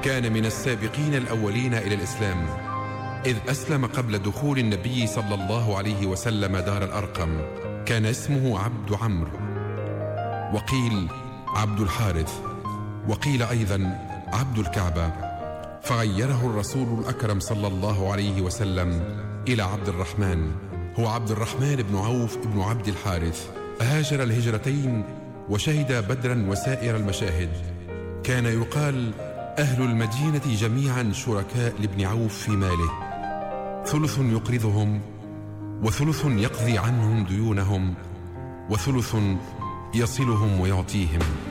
كان من السابقين الأولين إلى الإسلام، إذ أسلم قبل دخول النبي صلى الله عليه وسلم دار الأرقم. كان اسمه عبد عمرو، وقيل عبد الحارث، وقيل أيضا عبد الكعبة، فغيره الرسول الأكرم صلى الله عليه وسلم إلى عبد الرحمن. هو عبد الرحمن بن عوف بن عبد الحارث. هاجر الهجرتين وشهد بدرا وسائر المشاهد. كان يقال أهل المدينة جميعا شركاء لابن عوف في ماله، ثلث يقرضهم، وثلث يقضي عنهم ديونهم، وثلث يصلهم ويعطيهم.